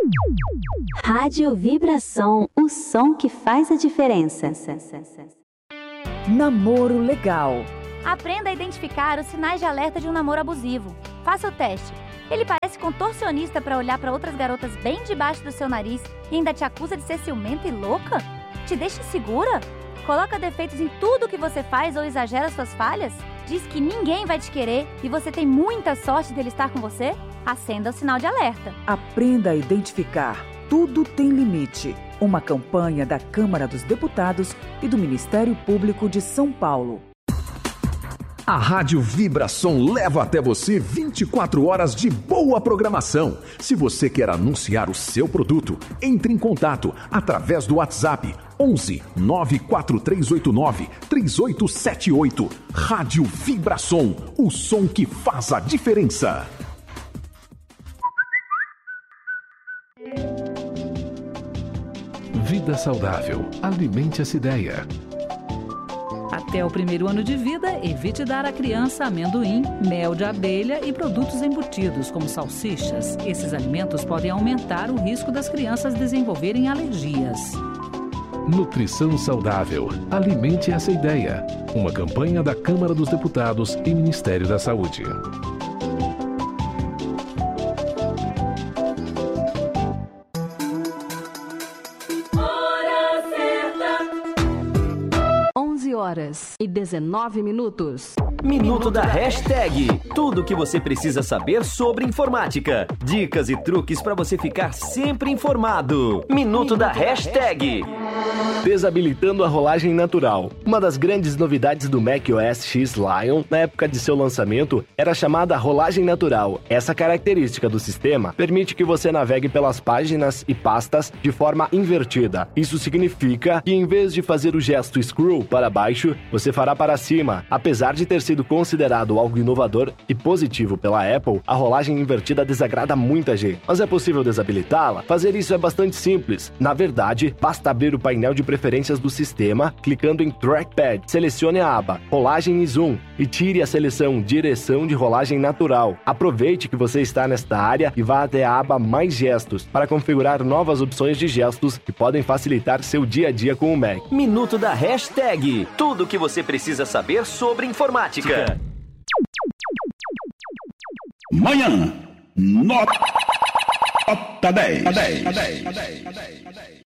Rádio Vibração, o som que faz a diferença. Namoro legal. Aprenda a identificar os sinais de alerta de um namoro abusivo. Faça o teste. Ele parece contorcionista para olhar para outras garotas bem debaixo do seu nariz e ainda te acusa de ser ciumenta e louca? Te deixa insegura? Coloca defeitos em tudo que você faz ou exagera suas falhas? Diz que ninguém vai te querer e você tem muita sorte dele estar com você? Acenda o sinal de alerta. Aprenda a identificar. Tudo tem limite. Uma campanha da Câmara dos Deputados e do Ministério Público de São Paulo. A Rádio Vibração leva até você 24 horas de boa programação. Se você quer anunciar o seu produto, entre em contato através do WhatsApp 11 94389 3878. Rádio Vibração, o som que faz a diferença. Vida saudável. Alimente essa ideia. Até o primeiro ano de vida, evite dar à criança amendoim, mel de abelha e produtos embutidos, como salsichas. Esses alimentos podem aumentar o risco das crianças desenvolverem alergias. Nutrição saudável. Alimente essa ideia. Uma campanha da Câmara dos Deputados e Ministério da Saúde. Horas e 19 minutos. Minuto da Hashtag. Tudo o que você precisa saber sobre informática. Dicas e truques para você ficar sempre informado. Minuto da Hashtag. Desabilitando a rolagem natural. Uma das grandes novidades do macOS X Lion, na época de seu lançamento, era chamada rolagem natural. Essa característica do sistema permite que você navegue pelas páginas e pastas de forma invertida. Isso significa que, em vez de fazer o gesto scroll para baixo, você fará para cima. Apesar de ter sido considerado algo inovador e positivo pela Apple, a rolagem invertida desagrada muita gente. Mas é possível desabilitá-la? Fazer isso é bastante simples. Na verdade, basta abrir o painel de preferências do sistema, clicando em Trackpad. Selecione a aba Rolagem e Zoom e tire a seleção Direção de Rolagem Natural. Aproveite que você está nesta área e vá até a aba Mais Gestos para configurar novas opções de gestos que podem facilitar seu dia a dia com o Mac. Minuto da Hashtag. Tudo o que você precisa saber sobre informática. Manhã, nota 10.